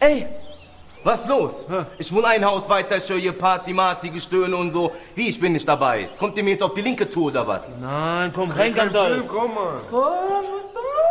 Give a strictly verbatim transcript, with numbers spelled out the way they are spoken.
Ey, was los? Hä? Ich wohne ein Haus weiter, ich höre hier Party, Marty, Gestöhne und so. Wie, ich bin nicht dabei? Kommt ihr mir jetzt auf die linke Tour oder was? Nein, komm rein, Gandalf. Komm mal. Komm, was ist